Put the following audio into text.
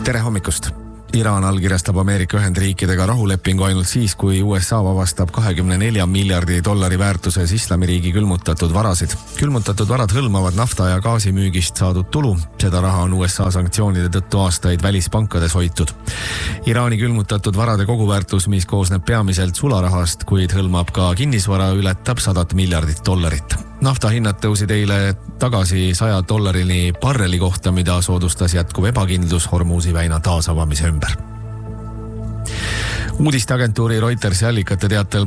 Tere hommikust! Iraan allkirjastab Ameerika Ühendriikidega rahulepingu ainult siis, kui USA vabastab $24 miljardi väärtuses Islamiriigi külmutatud varasid. Külmutatud varad hõlmavad nafta ja gaasimüügist saadud tulu. Seda raha on USA sanktsioonide tõttu aastaid välispankades hoitud. Iraani külmutatud varade koguväärtus, mis koosneb peamiselt sularahast, kuid hõlmab ka kinnisvara, ületab $100 miljardit. Nafta hinnad tõusid eile tagasi $100 barreli kohta, mida soodustas jätkuv ebakindlus Hormuzi väina taasavamise ümber. Uudisteagentuuri Reutersi allikate teatel